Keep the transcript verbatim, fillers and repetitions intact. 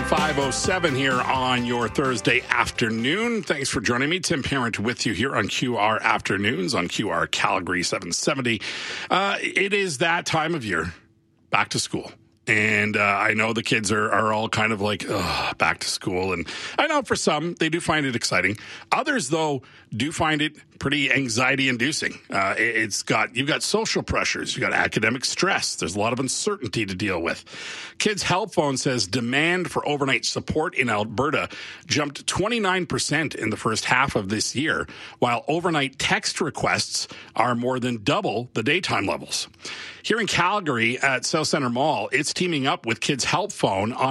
five oh seven here on your Thursday afternoon. Thanks for joining me. Tim Parent with you here on Q R Afternoons on Q R Calgary seven seventy. Uh, it is that time of year, back to school. And uh, I know the kids are, are all kind of like, ugh, back to school. And I know for some, they do find it exciting. Others, though, do find it pretty anxiety-inducing. Uh, it's got you've got social pressures. You've got academic stress. There's a lot of uncertainty to deal with. Kids Help Phone says demand for overnight support in Alberta jumped twenty-nine percent in the first half of this year, while overnight text requests are more than double the daytime levels. Here in Calgary at South Centre Mall, it's teaming up with Kids Help Phone on